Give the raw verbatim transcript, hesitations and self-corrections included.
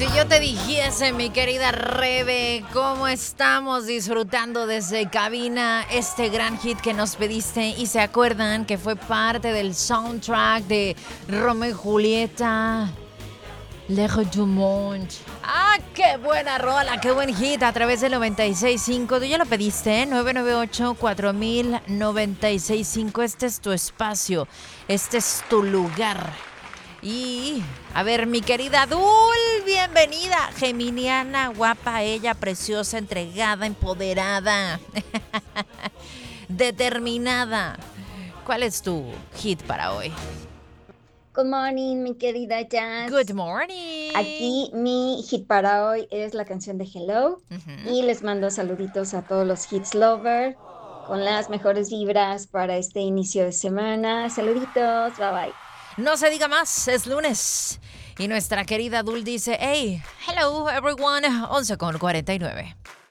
Si yo te dijese, mi querida Rebe, cómo estamos disfrutando desde cabina este gran hit que nos pediste y se acuerdan que fue parte del soundtrack de Romeo y Julieta, L'Heure du Monde. ¡Ah, qué buena rola, qué buen hit! A través del noventa y seis punto cinco. Tú ya lo pediste, ¿eh? nueve nueve ocho, cuatro mil, noventa y seis punto cinco. Este es tu espacio, este es tu lugar. Y, a ver, mi querida Dul, bienvenida. Geminiana, guapa, ella, preciosa, entregada, empoderada, determinada. ¿Cuál es tu hit para hoy? Good morning, mi querida Jazz. Good morning. Aquí mi hit para hoy es la canción de Hello. Uh-huh. Y les mando saluditos a todos los hits lover con las mejores vibras para este inicio de semana. Saluditos, bye bye. No se diga más, es lunes. Y nuestra querida Dul dice, hey, hello everyone, once con cuarenta y nueve.